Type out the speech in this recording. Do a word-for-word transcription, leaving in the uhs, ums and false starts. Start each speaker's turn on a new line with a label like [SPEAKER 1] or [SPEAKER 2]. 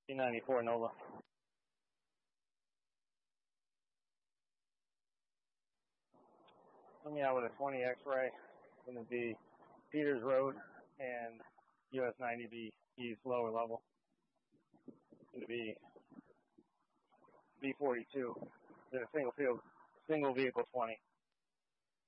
[SPEAKER 1] B ninety-four Nova. Coming out with a twenty X-ray. It's going to be Peters Road and U S ninety B East lower level. It's going to be B forty-two. It's a single field, single vehicle twenty.